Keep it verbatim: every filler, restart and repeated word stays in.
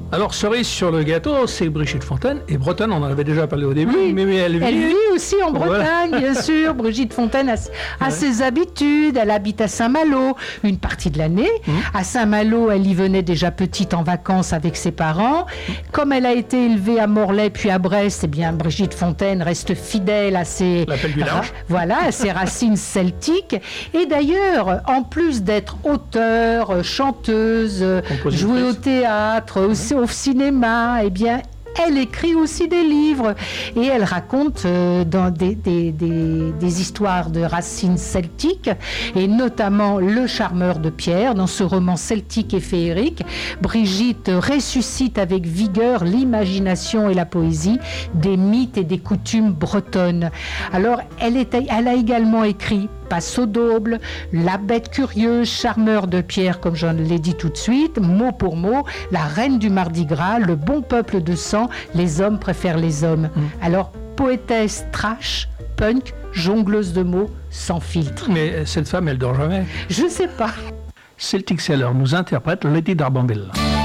Alors, cerise sur le gâteau, c'est Brigitte Fontaine, et bretonne, on en avait déjà parlé au début, oui, mais, mais elle vit... Elle vit aussi en Bretagne, voilà. Bien sûr. Brigitte Fontaine a, a ouais. ses habitudes, elle habite à Saint-Malo une partie de l'année. Mmh. À Saint-Malo, elle y venait déjà petite en vacances avec ses parents. Mmh. Comme elle a été élevée à Morlaix puis à Brest, eh bien, Brigitte Fontaine reste fidèle à ses, ra- voilà, à ses racines celtiques. Et d'ailleurs, en plus d'être auteure, chanteuse, jouer au théâtre, aussi au cinéma, eh bien, elle écrit aussi des livres et elle raconte euh, dans des, des, des, des histoires de racines celtiques et notamment Le Charmeur de Pierre. Dans ce roman celtique et féerique, Brigitte ressuscite avec vigueur l'imagination et la poésie des mythes et des coutumes bretonnes. Alors, elle, est, elle a également écrit Passe au Dauble, La Bête curieuse, Charmeur de Pierre, comme je l'ai dit tout de suite, mot pour mot, La Reine du Mardi Gras, Le Bon Peuple de Sang, Les hommes préfèrent les hommes. Mmh. Alors, poétesse trash, punk, jongleuse de mots, sans filtre. Mais cette femme, elle dort jamais. Je ne sais pas. Celtic Sailor nous interprète Lady d'Arbanville.